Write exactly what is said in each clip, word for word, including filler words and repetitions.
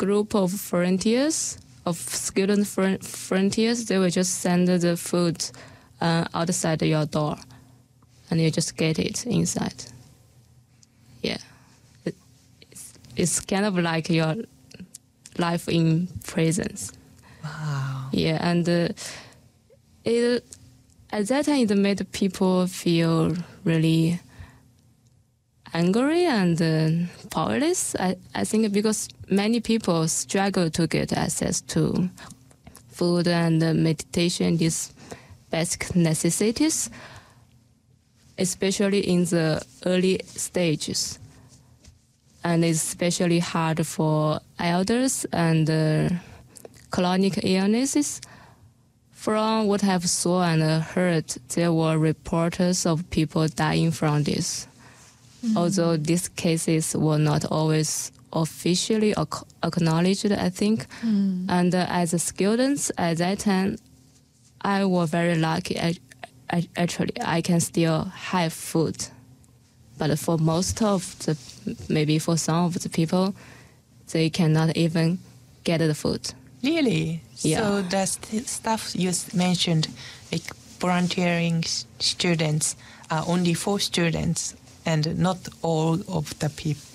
group of volunteers, of student volunteers. They will just send the food uh, outside your door, and you just get it inside. Yeah, it, it's, it's kind of like your life in prisons. Wow. Yeah, and uh, it at that time it made people feel really angry and uh, powerless. I, I think because many people struggle to get access to food and uh, meditation, these basic necessities, especially in the early stages. And it's especially hard for elders and uh, chronic illnesses. From what I've saw and heard, there were reports of people dying from this. Mm-hmm. Although these cases were not always officially ac- acknowledged, I think. Mm. And uh, as a student at that time, I was very lucky. I, I, actually, I can still have food. But for most of the, maybe for some of the people, they cannot even get the food. Really? Yeah. So the st- stuff you mentioned, like volunteering students, are only for students and not all of the people.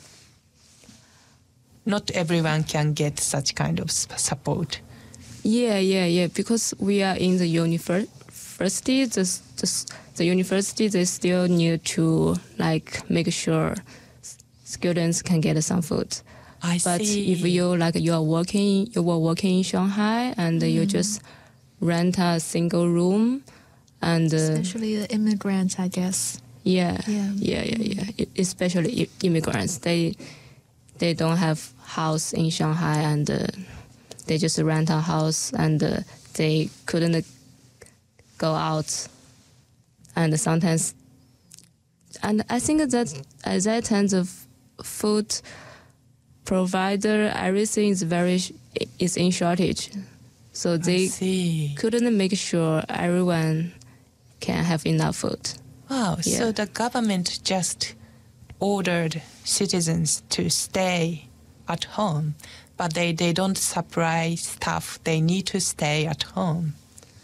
Not everyone can get such kind of support. Yeah, yeah, yeah. Because we are in the university, the, the, the university, they still need to like make sure students can get some food. I but see. if you like you are working, you were working in Shanghai and mm. you just rent a single room, and uh, especially the immigrants, I guess. Yeah, yeah, yeah, yeah, yeah. Especially immigrants, they they don't have house in Shanghai, and uh, they just rent a house, and uh, they couldn't go out, and sometimes, and I think that at that time the food provider, everything is very is in shortage, so they couldn't make sure everyone can have enough food. Wow! Yeah. So the government just ordered citizens to stay at home, but they, they don't supply stuff. They need to stay at home.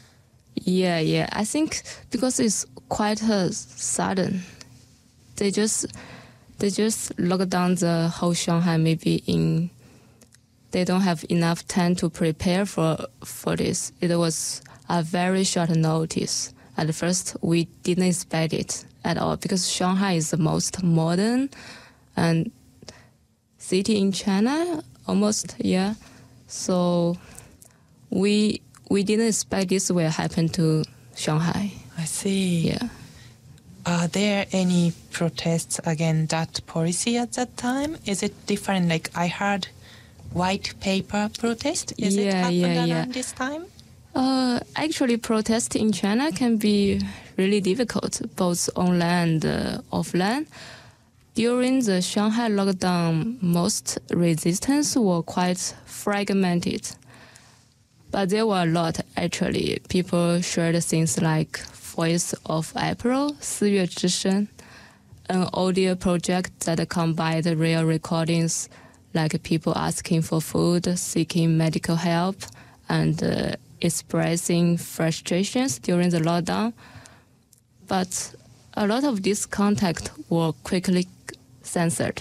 Yeah, yeah. I think because it's quite uh, sudden, they just they just lock down the whole Shanghai. Maybe in they don't have enough time to prepare for for this. It was a very short notice. At first, we didn't expect it at all because Shanghai is the most modern and city in China, almost, yeah. So we we didn't expect this will happen to Shanghai. I see. Yeah. Are there any protests against that policy at that time? Is it different? Like I heard white paper protest. Is yeah, it happened yeah, around yeah. this time? Uh, actually, protest in China can be really difficult, both online and uh, offline. During the Shanghai lockdown, most resistance were quite fragmented. But there were a lot, actually. People shared things like Voice of April, 四月之声, an audio project that combined real recordings, like people asking for food, seeking medical help, and uh, expressing frustrations during the lockdown. But a lot of these contacts were quickly censored.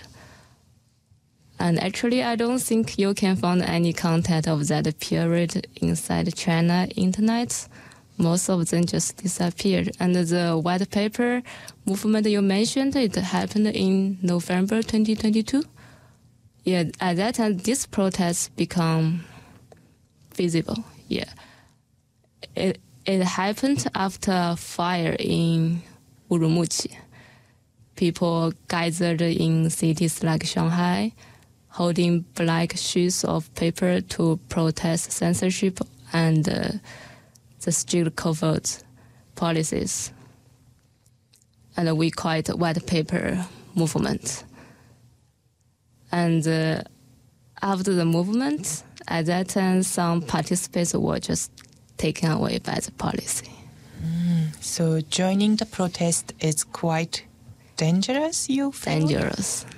And actually, I don't think you can find any content of that period inside China internet. Most of them just disappeared. And the white paper movement you mentioned, it happened in November twenty twenty-two. Yeah, at that time, these protests become visible. Yeah, it it happened after a fire in Urumqi. People gathered in cities like Shanghai, holding black sheets of paper to protest censorship and uh, the strict COVID policies. And we call it white paper movement. And uh, after the movement, at that time, some participants were just taken away by the policy. Mm, so joining the protest is quite dangerous, you feel? Dangerous.